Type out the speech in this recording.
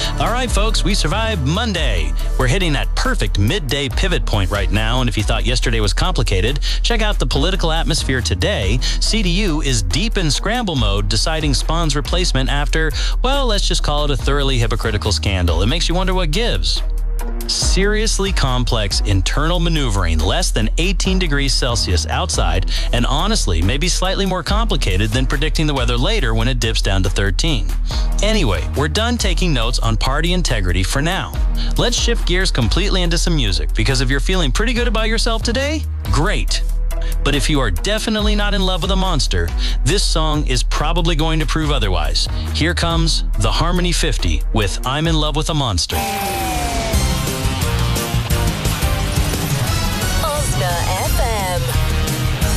All right, folks, we survived Monday. We're hitting that perfect midday pivot point right now, and if you thought yesterday was complicated, check out the political atmosphere today. CDU is deep in scramble mode, deciding Spawn's replacement after, well, let's just call it a thoroughly hypocritical scandal. It makes you wonder what gives. Seriously complex internal maneuvering, less than 18 degrees Celsius outside, and honestly, maybe slightly more complicated than predicting the weather later when it dips down to 13. Anyway, we're done taking notes on party integrity for now. Let's shift gears completely into some music, because if you're feeling pretty good about yourself today, great. But if you are definitely not in love with a monster, this song is probably going to prove otherwise. Here comes the Harmony 50 with I'm in Love with a Monster.